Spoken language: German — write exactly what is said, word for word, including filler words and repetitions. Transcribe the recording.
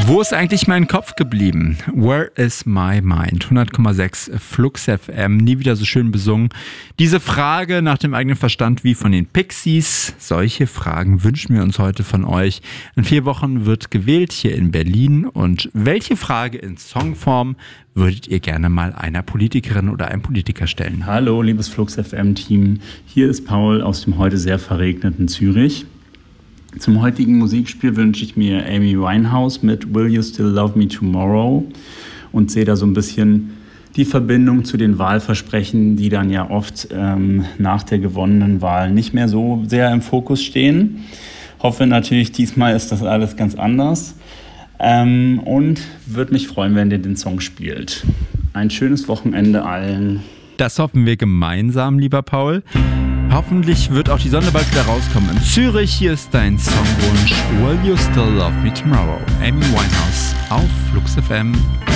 Wo ist eigentlich mein Kopf geblieben? Where is my mind? hundert Komma sechs Flux F M, nie wieder so schön besungen. Diese Frage nach dem eigenen Verstand wie von den Pixies, solche Fragen wünschen wir uns heute von euch. In vier Wochen wird gewählt hier in Berlin. Und welche Frage in Songform würdet ihr gerne mal einer Politikerin oder einem Politiker stellen? Hallo, liebes Flux F M-Team. Hier ist Paul aus dem heute sehr verregneten Zürich. Zum heutigen Musikspiel wünsche ich mir Amy Winehouse mit Will You Still Love Me Tomorrow und sehe da so ein bisschen die Verbindung zu den Wahlversprechen, die dann ja oft ähm, nach der gewonnenen Wahl nicht mehr so sehr im Fokus stehen. Hoffe natürlich, diesmal ist das alles ganz anders ähm, und würde mich freuen, wenn ihr den Song spielt. Ein schönes Wochenende allen. Das hoffen wir gemeinsam, lieber Paul. Hoffentlich wird auch die Sonne bald wieder rauskommen. In Zürich, hier ist dein Songwunsch Will You Still Love Me Tomorrow? Amy Winehouse auf Flux F M.